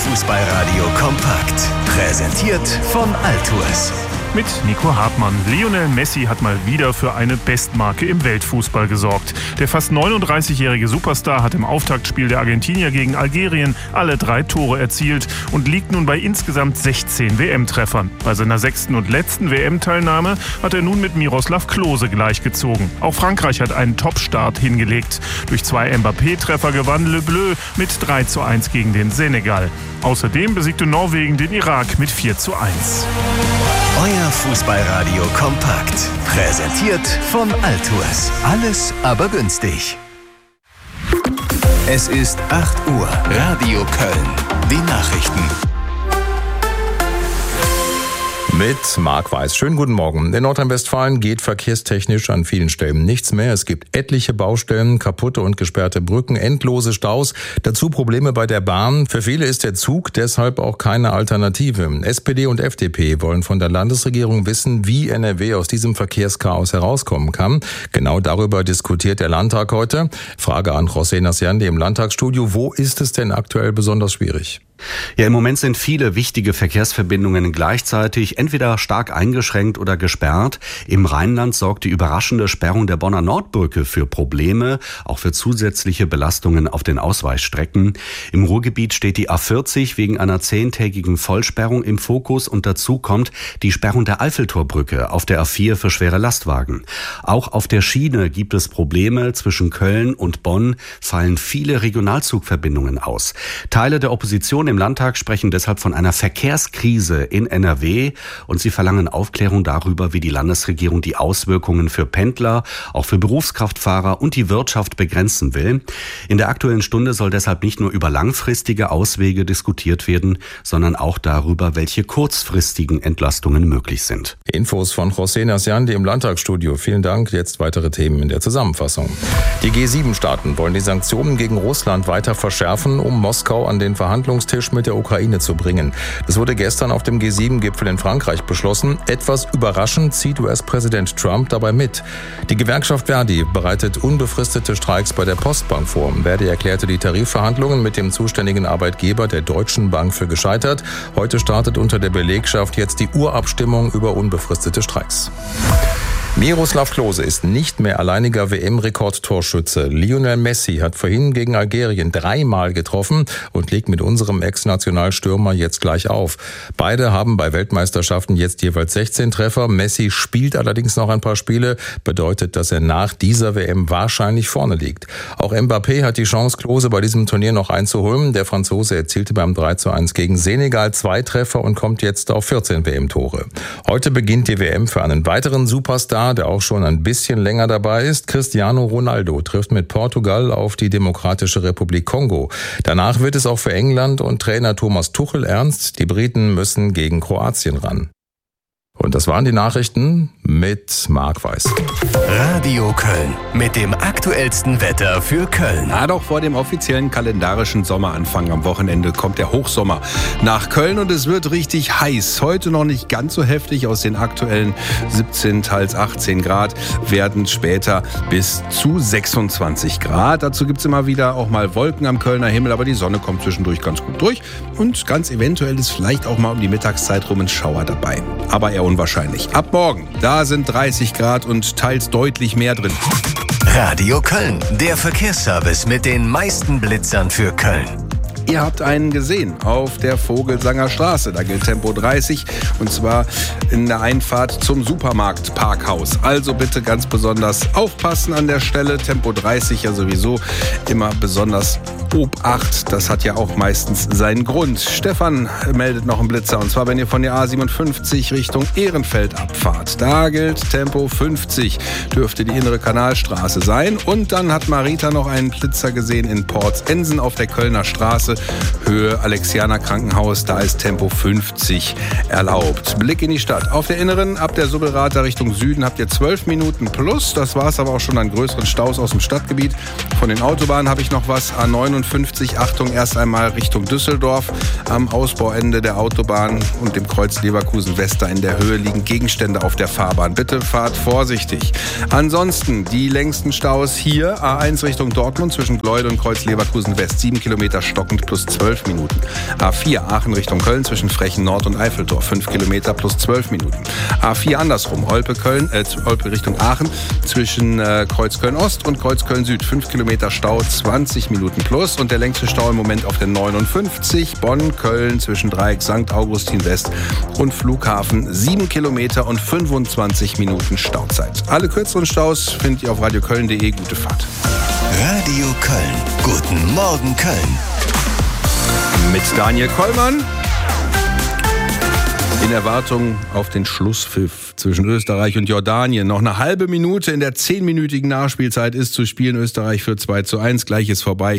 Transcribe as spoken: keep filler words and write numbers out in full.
Fußballradio kompakt. Präsentiert von Altours. Mit Nico Hartmann. Lionel Messi hat mal wieder für eine Bestmarke im Weltfußball gesorgt. Der fast neununddreißigjährige Superstar hat im Auftaktspiel der Argentinier gegen Algerien alle drei Tore erzielt und liegt nun bei insgesamt sechzehn W M-Treffern. Bei seiner sechsten und letzten W M-Teilnahme hat er nun mit Miroslav Klose gleichgezogen. Auch Frankreich hat einen Top-Start hingelegt. Durch zwei Mbappé-Treffer gewann Le Bleu mit drei zu eins gegen den Senegal. Außerdem besiegte Norwegen den Irak mit vier zu eins. Euer Fußballradio kompakt. Präsentiert von Altours. Alles aber günstig. Es ist acht Uhr. Radio Köln. Die Nachrichten. Mit Marc Weiß. Schönen guten Morgen. In Nordrhein-Westfalen geht verkehrstechnisch an vielen Stellen nichts mehr. Es gibt etliche Baustellen, kaputte und gesperrte Brücken, endlose Staus, dazu Probleme bei der Bahn. Für viele ist der Zug deshalb auch keine Alternative. S P D und F D P wollen von der Landesregierung wissen, wie N R W aus diesem Verkehrschaos herauskommen kann. Genau darüber diskutiert der Landtag heute. Frage an José Nasciandi im Landtagsstudio. Wo ist es denn aktuell besonders schwierig? Ja, im Moment sind viele wichtige Verkehrsverbindungen gleichzeitig entweder stark eingeschränkt oder gesperrt. Im Rheinland sorgt die überraschende Sperrung der Bonner Nordbrücke für Probleme, auch für zusätzliche Belastungen auf den Ausweichstrecken. Im Ruhrgebiet steht die A vierzig wegen einer zehntägigen Vollsperrung im Fokus und dazu kommt die Sperrung der Eiffeltorbrücke auf der A vier für schwere Lastwagen. Auch auf der Schiene gibt es Probleme. Zwischen Köln und Bonn fallen viele Regionalzugverbindungen aus. Teile der Opposition im Landtag sprechen deshalb von einer Verkehrskrise in N R W und sie verlangen Aufklärung darüber, wie die Landesregierung die Auswirkungen für Pendler, auch für Berufskraftfahrer und die Wirtschaft begrenzen will. In der Aktuellen Stunde soll deshalb nicht nur über langfristige Auswege diskutiert werden, sondern auch darüber, welche kurzfristigen Entlastungen möglich sind. Infos von José Nasciandi im Landtagsstudio. Vielen Dank. Jetzt weitere Themen in der Zusammenfassung. Die G sieben Staaten wollen die Sanktionen gegen Russland weiter verschärfen, um Moskau an den Verhandlungstisch mit der Ukraine zu bringen. Das wurde gestern auf dem G sieben Gipfel in Frankreich beschlossen. Etwas überraschend zieht U S-Präsident Trump dabei mit. Die Gewerkschaft Verdi bereitet unbefristete Streiks bei der Postbank vor. Verdi erklärte die Tarifverhandlungen mit dem zuständigen Arbeitgeber der Deutschen Bank für gescheitert. Heute startet unter der Belegschaft jetzt die Urabstimmung über unbefristete Streiks. Miroslav Klose ist nicht mehr alleiniger W M-Rekordtorschütze. Lionel Messi hat vorhin gegen Algerien dreimal getroffen und legt mit unserem Ex-Nationalstürmer jetzt gleich auf. Beide haben bei Weltmeisterschaften jetzt jeweils sechzehn Treffer. Messi spielt allerdings noch ein paar Spiele, bedeutet, dass er nach dieser W M wahrscheinlich vorne liegt. Auch Mbappé hat die Chance, Klose bei diesem Turnier noch einzuholen. Der Franzose erzielte beim drei zu eins gegen Senegal zwei Treffer und kommt jetzt auf vierzehn W M-Tore. Heute beginnt die W M für einen weiteren Superstar, der auch schon ein bisschen länger dabei ist. Cristiano Ronaldo trifft mit Portugal auf die Demokratische Republik Kongo. Danach wird es auch für England und Trainer Thomas Tuchel ernst. Die Briten müssen gegen Kroatien ran. Und das waren die Nachrichten mit Marc Weiß. Radio Köln mit dem aktuellsten Wetter für Köln. Na doch, vor dem offiziellen kalendarischen Sommeranfang am Wochenende kommt der Hochsommer nach Köln und es wird richtig heiß. Heute noch nicht ganz so heftig, aus den aktuellen siebzehn, teils achtzehn Grad werden später bis zu sechsundzwanzig Grad. Dazu gibt es immer wieder auch mal Wolken am Kölner Himmel, aber die Sonne kommt zwischendurch ganz gut durch und ganz eventuell ist vielleicht auch mal um die Mittagszeit rum ein Schauer dabei. Aber eher unwahrscheinlich. Ab morgen, da sind dreißig Grad und teils deutlich mehr drin. Radio Köln, der Verkehrsservice mit den meisten Blitzern für Köln. Ihr habt einen gesehen auf der Vogelsanger Straße. Da gilt Tempo dreißig und zwar in der Einfahrt zum Supermarktparkhaus. Also bitte ganz besonders aufpassen an der Stelle. Tempo dreißig ja sowieso immer besonders Obacht. Das hat ja auch meistens seinen Grund. Stefan meldet noch einen Blitzer und zwar, wenn ihr von der A siebenundfünfzig Richtung Ehrenfeld abfahrt. Da gilt Tempo fünfzig. Dürfte die innere Kanalstraße sein. Und dann hat Marita noch einen Blitzer gesehen in Portsensen auf der Kölner Straße. Höhe Alexianer Krankenhaus, da ist Tempo fünfzig erlaubt. Blick in die Stadt. Auf der inneren, ab der Subbelrater Richtung Süden habt ihr zwölf Minuten plus. Das war es aber auch schon an größeren Staus aus dem Stadtgebiet. Von den Autobahnen habe ich noch was. A neunundfünfzig neunundfünfzig, Achtung, erst einmal Richtung Düsseldorf. Am Ausbauende der Autobahn und dem Kreuz Leverkusen-West in der Höhe liegen Gegenstände auf der Fahrbahn. Bitte fahrt vorsichtig. Ansonsten die längsten Staus hier. A eins Richtung Dortmund zwischen Gleude und Kreuz Leverkusen-West. sieben Kilometer stockend plus zwölf Minuten. A vier Aachen Richtung Köln zwischen Frechen Nord und Eiffeltor. fünf Kilometer plus zwölf Minuten. A vier andersrum. Olpe, Köln, äh, Olpe Richtung Aachen zwischen äh, Kreuz Köln-Ost und Kreuz Köln-Süd. fünf Kilometer Stau, zwanzig Minuten plus. Und der längste Stau im Moment auf der neunundfünfzig. Bonn-Köln zwischen Dreieck Sankt Augustin West und Flughafen. sieben Kilometer und fünfundzwanzig Minuten Stauzeit. Alle kürzeren Staus findet ihr auf radioköln punkt de. Gute Fahrt. Radio Köln. Guten Morgen Köln. Mit Daniel Kollmann. In Erwartung auf den Schlusspfiff zwischen Österreich und Jordanien. Noch eine halbe Minute in der zehnminütigen Nachspielzeit ist zu spielen. Österreich führt zwei zu eins. Gleich ist vorbei.